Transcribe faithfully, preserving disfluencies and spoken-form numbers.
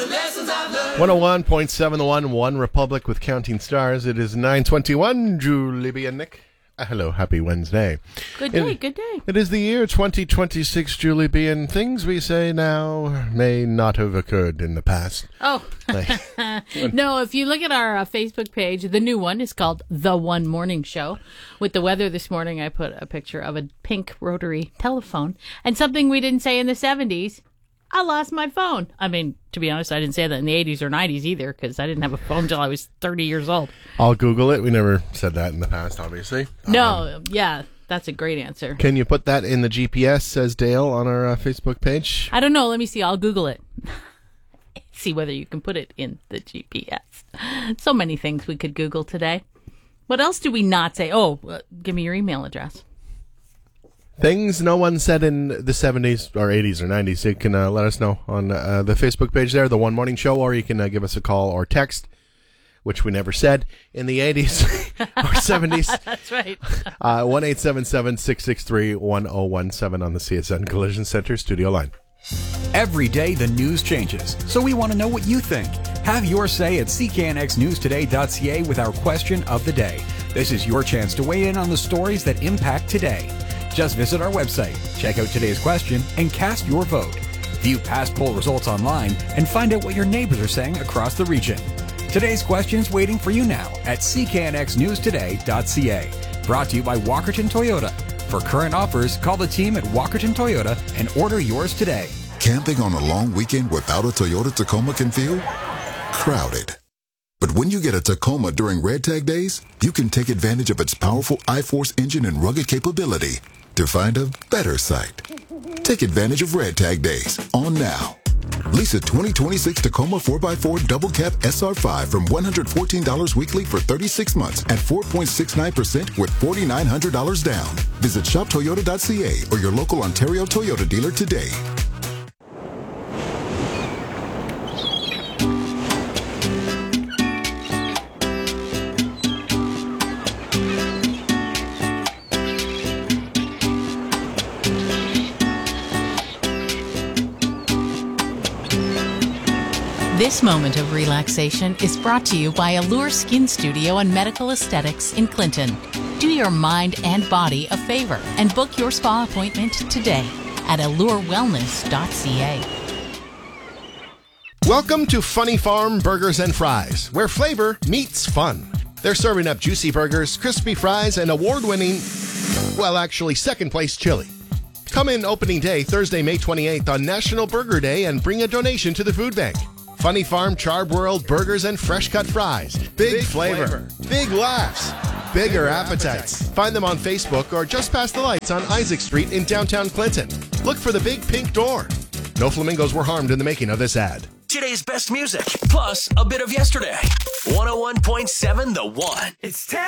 the lessons I've learned. one oh one point seven The One, One Republic with Counting Stars. It is nine twenty-one. Julie B. and Nick. Uh, hello, happy Wednesday. Good day, it, good day. It is the year twenty twenty-six, Julie B. And things we say now may not have occurred in the past. Oh, no, if you look at our uh, Facebook page, the new one is called The One Morning Show. With the weather this morning, I put a picture of a pink rotary telephone. And something we didn't say in the seventies, I lost my phone. I mean, to be honest, I didn't say that in the eighties or nineties either, because I didn't have a phone until I was thirty years old. I'll Google it. We never said that in the past, obviously. No, Um, yeah, that's a great answer. Can you put that in the G P S, says Dale, on our uh, Facebook page? I don't know. Let me see. I'll Google it. See whether you can put it in the G P S. So many things we could Google today. What else do we not say? Oh, uh, give me your email address. Things no one said in the seventies or eighties or nineties. You can uh, let us know on uh, the Facebook page there, The One Morning Show, or you can uh, give us a call or text, which we never said in the eighties or seventies. That's right. uh, one eight seven seven, six six three, one oh one seven on the C S N Collision Center studio line. Every day the news changes, so we want to know what you think. Have your say at c k n x news today dot c a with our question of the day. This is your chance to weigh in on the stories that impact today. Just visit our website, check out today's question, and cast your vote. View past poll results online and find out what your neighbors are saying across the region. Today's question is waiting for you now at c k n x news today dot c a. Brought to you by Walkerton Toyota. For current offers, call the team at Walkerton Toyota and order yours today. Camping on a long weekend without a Toyota Tacoma can feel crowded. But when you get a Tacoma during Red Tag Days, you can take advantage of its powerful I-Force engine and rugged capability to find a better site. Take advantage of Red Tag Days on now. Lease a twenty twenty-six Tacoma four by four Double Cab S R five from one hundred fourteen dollars weekly for thirty-six months at four point six nine percent with four thousand nine hundred dollars down. Visit shop toyota dot c a or your local Ontario Toyota dealer today. This moment of relaxation is brought to you by Allure Skin Studio and Medical Aesthetics in Clinton. Do your mind and body a favor and book your spa appointment today at allure wellness dot c a. Welcome to Funny Farm Burgers and Fries, where flavor meets fun. They're serving up juicy burgers, crispy fries, and award-winning, well, actually, second-place chili. Come in opening day, Thursday, May twenty-eighth on National Burger Day and bring a donation to the food bank. Funny Farm Charb World Burgers and Fresh Cut Fries. Big, big flavor, flavor, big laughs, bigger, bigger appetites. appetites. Find them on Facebook or just past the lights on Isaac Street in downtown Clinton. Look for the big pink door. No flamingos were harmed in the making of this ad. Today's best music, plus a bit of yesterday. one oh one point seven The One. It's time.